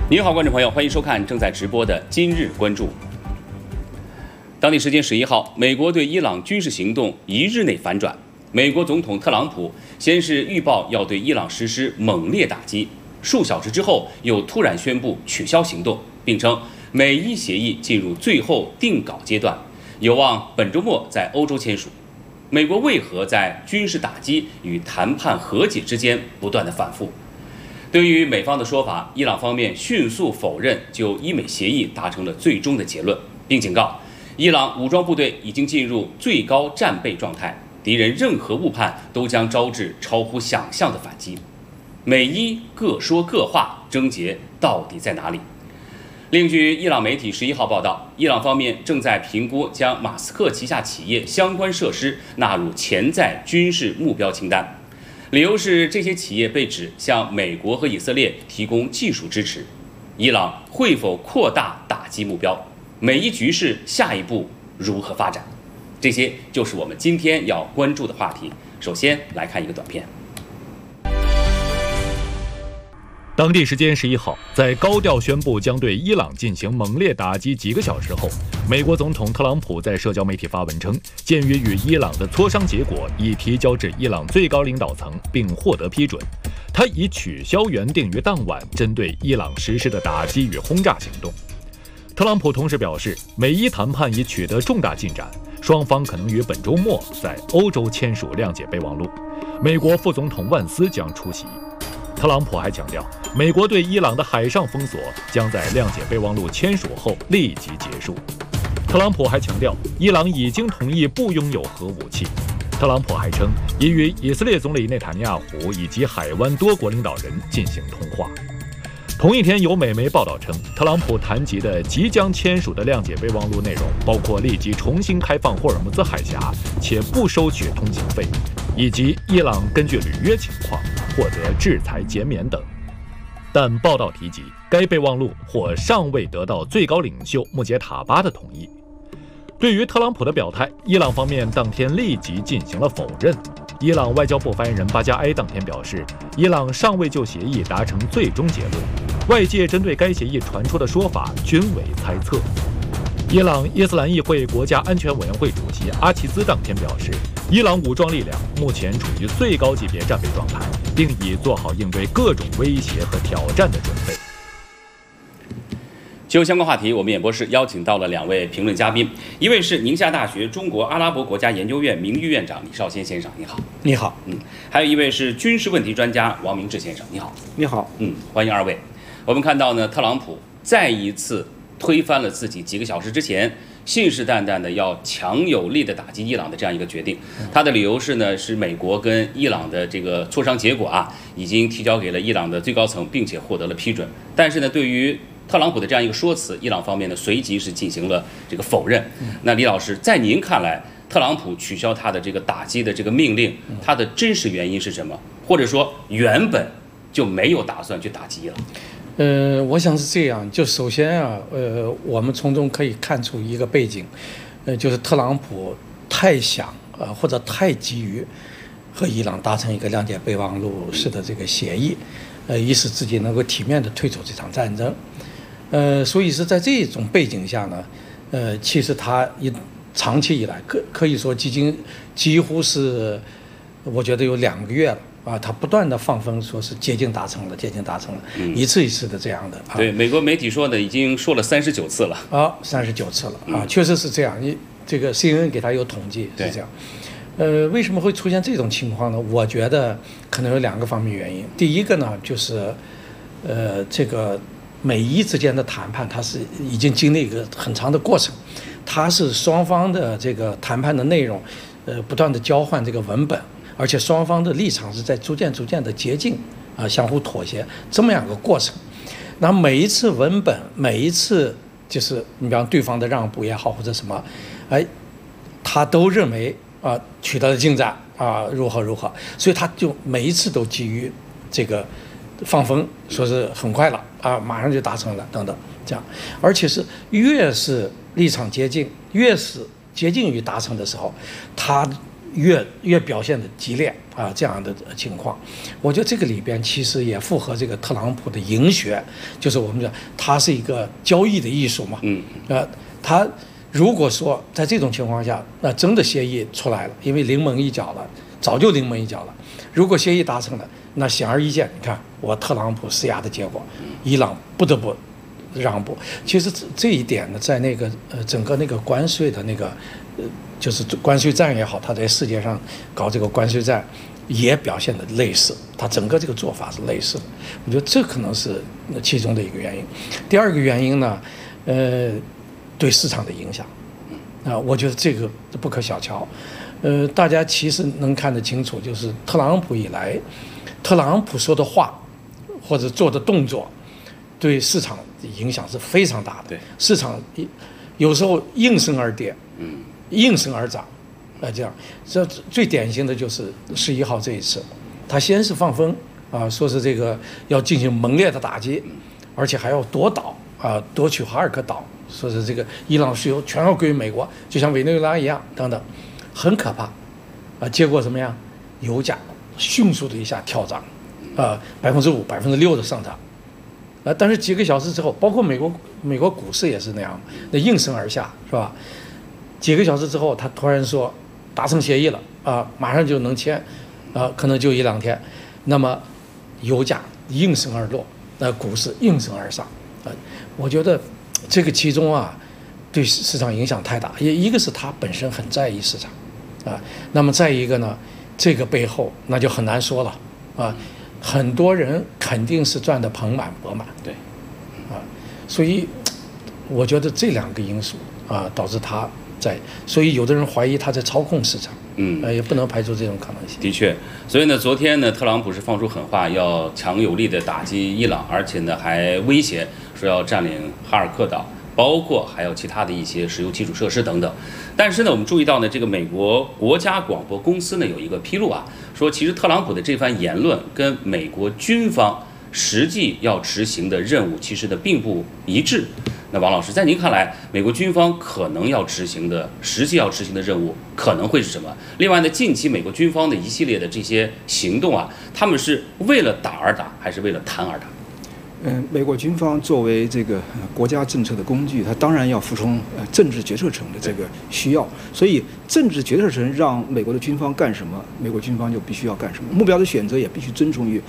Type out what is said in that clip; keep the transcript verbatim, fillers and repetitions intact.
您好，观众朋友，欢迎收看正在直播的《今日关注》。当地时间十一号，美国对伊朗军事行动一日内反转。美国总统特朗普先是预报要对伊朗实施猛烈打击，数小时之后又突然宣布取消行动，并称美伊协议进入最后定稿阶段，有望本周末在欧洲签署。美国为何在军事打击与谈判和解之间不断的反复？对于美方的说法，伊朗方面迅速否认就伊美协议达成了最终的结论，并警告伊朗武装部队已经进入最高战备状态，敌人任何误判都将招致超乎想象的反击。美伊各说各话，症结到底在哪里？另据伊朗媒体十一号报道，伊朗方面正在评估将马斯克旗下企业相关设施纳入潜在军事目标清单。理由是这些企业被指向美国和以色列提供技术支持。伊朗会否扩大打击目标？美伊局势下一步如何发展？这些就是我们今天要关注的话题。首先来看一个短片。 当地时间十一号，在高调宣布将对伊朗进行猛烈打击几个小时后，美国总统特朗普在社交媒体发文称，鉴于与伊朗的磋商结果已提交至伊朗最高领导层并获得批准，他已取消原定于当晚针对伊朗实施的打击与轰炸行动。特朗普同时表示，美伊谈判已取得重大进展，双方可能于本周末在欧洲签署谅解备忘录，美国副总统万斯将出席。特朗普还强调，美国对伊朗的海上封锁将在谅解备忘录签署后立即结束。特朗普还强调，伊朗已经同意不拥有核武器。特朗普还称，已与以色列总理内塔尼亚胡以及海湾多国领导人进行通话。同一天，有美媒报道称，特朗普谈及的即将签署的谅解备忘录内容包括立即重新开放霍尔木兹海峡，且不收取通行费，以及伊朗根据履约情况获得制裁减免等。但报道提及，该备忘录或尚未得到最高领袖穆杰塔巴的同意。对于特朗普的表态，伊朗方面当天立即进行了否认。伊朗外交部发言人巴加埃当天表示，伊朗尚未就协议达成最终结论，外界针对该协议传出的说法均为猜测。伊朗伊斯兰议会国家安全委员会主席阿齐兹当天表示，伊朗武装力量目前处于最高级别战备状态，并已做好应对各种威胁和挑战的准备。 就相关话题，我们演播室邀请到了两位评论嘉宾，一位是宁夏大学中国阿拉伯国家研究院名誉院长李绍先先生，你好。 你好。 嗯，还有一位是军事问题专家王明志先生，你好。 你好。 嗯，欢迎二位。我们看到呢，特朗普再一次推翻了自己几个小时之前信誓旦旦的要强有力的打击伊朗的这样一个决定。他的理由是呢，是美国跟伊朗的这个磋商结果啊，已经提交给了伊朗的最高层，并且获得了批准。但是呢，对于特朗普的这样一个说辞，伊朗方面呢随即是进行了这个否认。那李老师，在您看来，特朗普取消他的这个打击的这个命令，他的真实原因是什么？或者说原本就没有打算去打击了？ 呃，我想是这样。就首先啊，呃，我们从中可以看出一个背景，呃，就是特朗普太想呃或者太急于和伊朗达成一个谅解备忘录式的这个协议，呃，以使自己能够体面地退出这场战争。呃，所以是在这种背景下呢，呃，其实他一长期以来可可以说几经几乎是，我觉得有两个月了啊，他不断的放风说是接近达成了，接近达成了，嗯、一次一次的这样的。啊、 对，美国媒体说的已经说了三十九次了。 啊，三十九次了啊，嗯、确实是这样。你这个 C N N 给他有统计是这样。呃，为什么会出现这种情况呢？我觉得可能有两个方面原因。第一个呢，就是，呃，这个美伊之间的谈判，它是已经经历一个很长的过程，它是双方的这个谈判的内容，呃，不断的交换这个文本，而且双方的立场是在逐渐逐渐的接近啊、呃，相互妥协这么样一个过程。那每一次文本，每一次就是你比方对方的让步也好，或者什么，哎，他都认为啊、呃、取得了进展啊、呃、如何如何，所以他就每一次都基于这个放风，说是很快了啊，马上就达成了等等这样，而且是越是立场接近，越是接近于达成的时候，他越越表现的激烈啊，这样的情况，我觉得这个里边其实也符合这个特朗普的营学，就是我们讲他是一个交易的艺术嘛， 嗯， 呃，他如果说在这种情况下，那真的协议出来了，因为临门一脚了，早就临门一脚了，如果协议达成了，那显而易见，你看我特朗普施压的结果，伊朗不得不让步。其实这一点呢，在那个呃整个那个关税的那个呃就是关税战也好，他在世界上搞这个关税战也表现的类似，他整个这个做法是类似的。我觉得这可能是其中的一个原因。第二个原因呢，呃，对市场的影响啊、呃，我觉得这个不可小瞧。呃，大家其实能看得清楚，就是特朗普以来，特朗普说的话或者做的动作，对市场影响是非常大的。 对， 市场有时候应声而跌， 嗯， 应声而涨，啊，这样，这最典型的就是十一号这一次，他先是放风啊，说是这个要进行猛烈的打击，而且还要夺岛啊，夺取哈尔科岛，说是这个伊朗石油全要归于美国，就像委内瑞拉一样，等等。很可怕，啊，结果怎么样？油价迅速的一下跳涨，啊，百分之五、百分之六的上涨，啊，但是几个小时之后，包括美国美国股市也是那样，那应声而下，是吧？几个小时之后，他突然说达成协议了，啊，马上就能签，啊，可能就一两天，那么油价应声而落，那股市应声而上，啊，我觉得这个其中啊。对市场影响太大，也一个是他本身很在意市场，啊，那么再一个呢，这个背后那就很难说了，啊，很多人肯定是赚得盆满钵满， 对， 啊，所以我觉得这两个因素啊导致他在，所以有的人怀疑他在操控市场， 嗯， 呃，也不能排除这种可能性。 的确，所以呢，昨天呢，特朗普是放出狠话，要强有力的打击伊朗，而且呢还威胁说要占领哈尔科岛。包括还有其他的一些石油基础设施等等，但是呢，我们注意到呢，这个美国国家广播公司呢有一个披露啊，说其实特朗普的这番言论跟美国军方实际要执行的任务其实呢并不一致。那王老师，在您看来，美国军方可能要执行的、实际要执行的任务可能会是什么？另外呢，近期美国军方的一系列的这些行动啊，他们是为了打而打，还是为了谈而打？ 嗯，美国军方作为这个国家政策的工具，它当然要服从呃政治决策层的这个需要，所以政治决策层让美国的军方干什么，美国军方就必须要干什么，目标的选择也必须遵从于